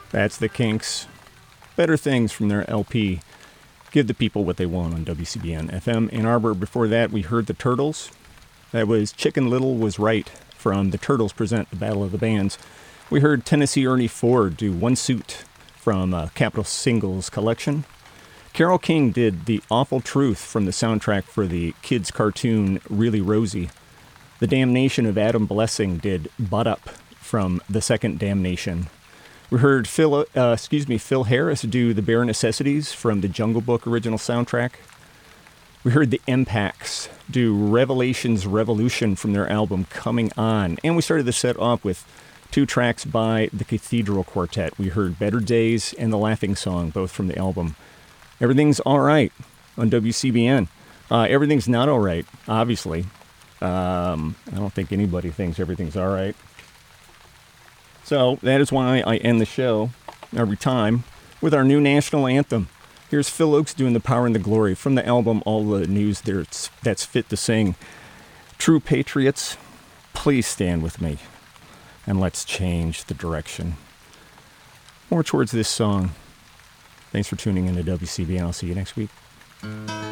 That's the Kinks. Better Things from their LP, Give the People What They Want, on WCBN FM Ann Arbor. Before that, we heard the Turtles. That was Chicken Little Was Right from The Turtles Present the Battle of the Bands. We heard Tennessee Ernie Ford do One Suit from Capitol Singles Collection. Carole King did The Awful Truth from the soundtrack for the kids' cartoon Really Rosie. The Damnation of Adam Blessing did Butt Up from the second Damnation. We heard Phil Harris do The Bare Necessities from the Jungle Book original soundtrack. We heard the Impacts do Revelations Revolution from their album Coming On. And we started the set off with two tracks by the Cathedral Quartet. We heard Better Days and The Laughing Song, both from the album Everything's All Right on WCBN. Everything's not all right, obviously. I don't think anybody thinks everything's all right. So that is why I end the show every time with our new national anthem. Here's Phil Ochs doing The Power and the Glory from the album All the News That's Fit to Sing. True patriots, please stand with me and let's change the direction. More towards this song. Thanks for tuning in to WCBN. I'll see you next week.